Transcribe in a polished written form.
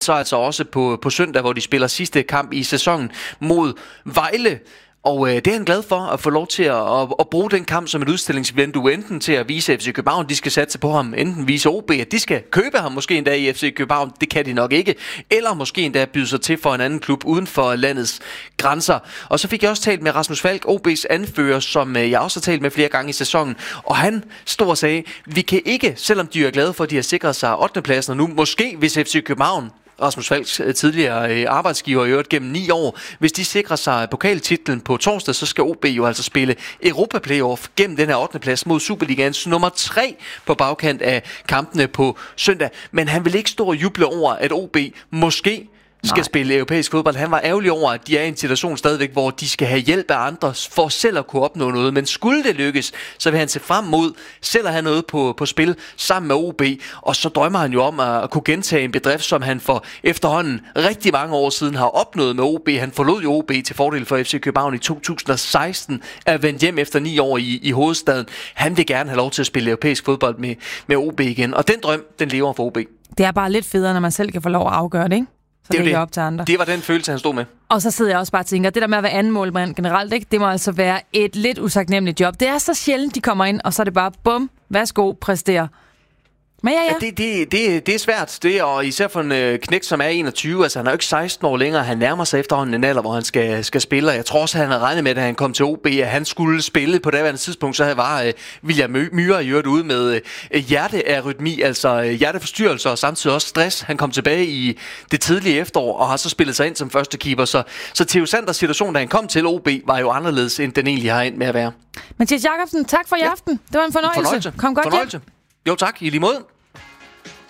så altså også på søndag, hvor de spiller sidste kamp i sæsonen mod Vejle. Og det er han glad for, at få lov til at bruge den kamp som et udstillingsvindue, enten til at vise FC København, de skal satse på ham, enten vise OB, at de skal købe ham måske endda i FC København, det kan de nok ikke, eller måske endda byde sig til for en anden klub uden for landets grænser. Og så fik jeg også talt med Rasmus Falk, OB's anfører, som jeg også har talt med flere gange i sæsonen, og han stod og sagde, vi kan ikke, selvom de er glade for, at de har sikret sig 8. pladsen, og nu måske hvis FC København, Rasmus Falks tidligere arbejdsgiver i øvrigt gennem 9 år. Hvis de sikrer sig pokaltitlen på torsdag, så skal OB jo altså spille Europa-playoff gennem den her 8. plads mod Superligaens nummer 3 på bagkant af kampene på søndag. Men han vil ikke stå og juble over, at OB måske skal spille europæisk fodbold. Han var ærgerlig over, at de er i en situation stadigvæk, hvor de skal have hjælp af andre for selv at kunne opnå noget. Men skulle det lykkes, så vil han se frem mod selv at have noget på spil sammen med OB. Og så drømmer han jo om at kunne gentage en bedrift, som han for efterhånden rigtig mange år siden har opnået med OB. Han forlod jo OB til fordel for FC København i 2016, er vendt hjem efter 9 år i hovedstaden. Han vil gerne have lov til at spille europæisk fodbold med OB igen. Og den drøm, den lever for OB. Det er bare lidt federe, når man selv kan få lov at afgøre det, ikke? Så det er op til andre. Det var den følelse, han stod med. Og så sidder jeg også bare og tænker, det der med at være anden målmand generelt, ikke? Det må altså være et lidt usagnemmeligt job. Det er så sjældent, de kommer ind, og så er det bare, bum, værsgo, præstere. Men ja. Det er svært, det, og især for en knægt, som er 21, altså han er jo ikke 16 år længere, han nærmer sig efterhånden en alder, hvor han skal spille, og jeg tror også, at han havde regnet med, at han kom til OB, at han skulle spille på daværende tidspunkt, så var William Myhre i øvrigt ude med hjertearytmi, altså hjerteforstyrrelser og samtidig også stress. Han kom tilbage i det tidlige efterår, og har så spillet sig ind som første keeper, så Theo Sanders situation, da han kom til OB, var jo anderledes, end den egentlig har ind med at være. Mathias Jakobsen, tak for i aften. Det var en fornøjelse. Kom godt hjem. Jo tak, i lige måde.